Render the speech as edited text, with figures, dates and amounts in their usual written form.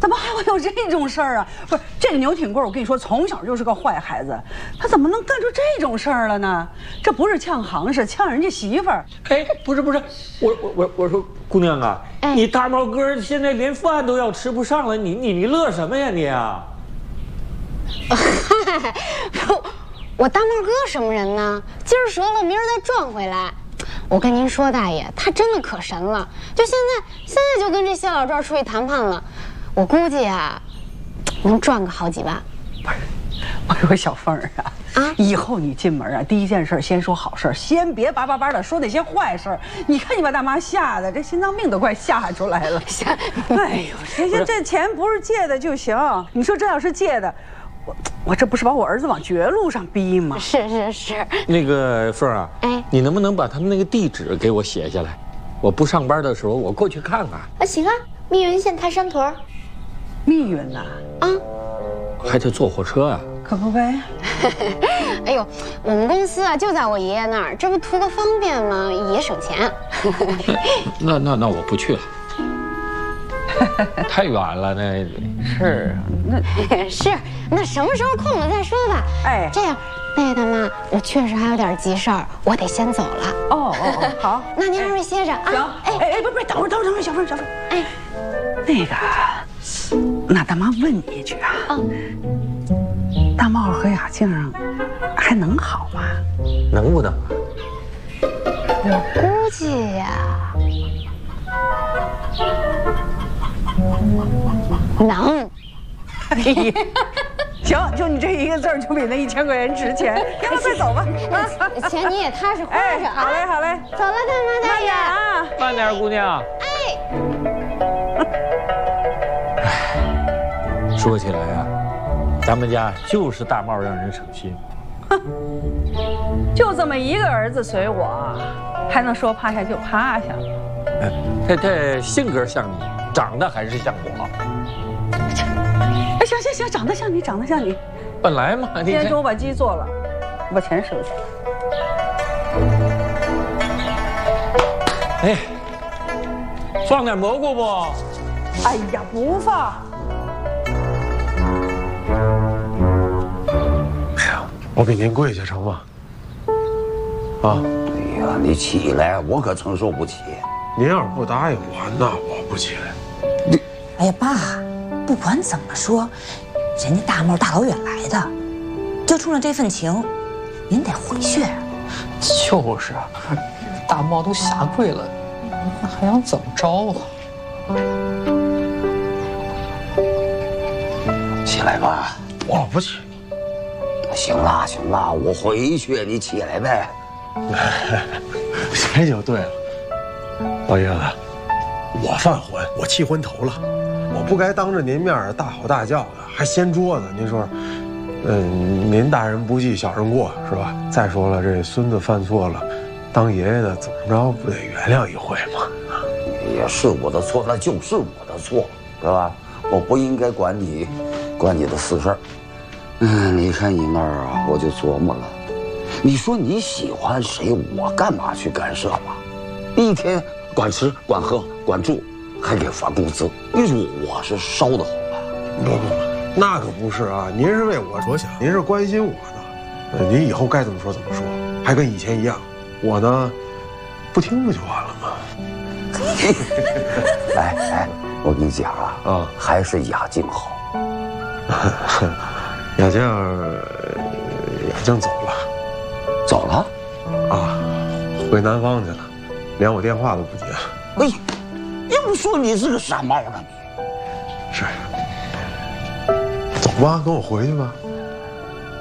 怎么还会有这种事儿啊？不是这个牛挺贵，我跟你说，从小就是个坏孩子，他怎么能干出这种事儿了呢？这不是呛行，是呛人家媳妇儿。 哎，不是，我说姑娘啊，你大帽哥现在连饭都要吃不上了，你乐什么呀你啊？ 不，我大帽哥什么人呢？今儿折了，明儿再赚回来。我跟您说，大爷，他真的可神了，就现在就跟这谢老赵出去谈判了。我估计啊，能赚个好几万。 不是，我说小凤儿啊，以后你进门啊，第一件事先说好事，先别叭的说那些坏事。你看你把大妈吓得这心脏病都快吓出来了。哎呦，这钱不是借的就行。你说这要是借的，我这不是把我儿子往绝路上逼吗？ 是。 那个凤儿啊，你能不能把他们那个地址给我写下来？我不上班的时候，我过去看看。 啊，行啊，密云县泰山屯。 密云呐？ 还得坐火车啊？ 可不呗。 哎呦，我们公司啊就在我爷爷那儿，这不图个方便吗？也省钱。 那我不去了，太远了那。 是， 那什么时候空了再说吧。哎，这样，那个大妈，我确实还有点急事儿，我得先走了。 哦，好， 那您二位歇着啊。 行。哎，不是，等会儿，小凤。哎，那个，那大妈问你一句啊。大茂和雅静还能好吗？ 能不能？ 我估计呀，能。 哎呀，行，就你这一个字儿，就比那1000块钱值钱。要不快走吧？ 钱你也踏实花着啊。 好嘞。 走了，大妈大爷啊， 慢点，姑娘。说起来呀，咱们家就是大茂让人省心。 就这么一个儿子随我，还能说趴下就趴下？ 他性格像你，长得还是像我。 哎，行，长得像你。 本来嘛， 今天中午把鸡做了，我把钱收去。 哎，放点蘑菇不？ 哎呀，不放。 哎呀，我给您跪下成吗？啊！ 哎呀，你起来，我可承受不起。 您要是不答应我，那我不起来。 哎呀，爸，不管怎么说，人家大茂大老远来的，就冲着这份情，您得回去。 就是啊，大茂都下跪了，那还想怎么着啊？ 起来吧， 我不起。 行了，我回去，你起来呗。 这就对了，老爷子，我犯浑，我气昏头了，我不该当着您面大吼大叫的，还掀桌子。您说，您大人不计小人过是吧？再说了，这孙子犯错了，当爷爷的怎么着不得原谅一回吗？ 也是我的错，那就是我的错，是吧？我不应该管你的私事儿。你看你那儿啊，我就琢磨了，你说你喜欢谁，我干嘛去干涉嘛？一天管吃管喝管住，还给发工资，你说我是烧得慌吧？ 不，那可不是啊！您是为我着想，您是关心我呢。您以后该怎么说怎么说，还跟以前一样。我呢，不听不就完了吗？ 来，我跟你讲啊，还是雅静好。 雅静走了啊，回南方去了，连我电话都不接。 哎，要不说你是个傻帽呢你。 是，走吧，跟我回去吧。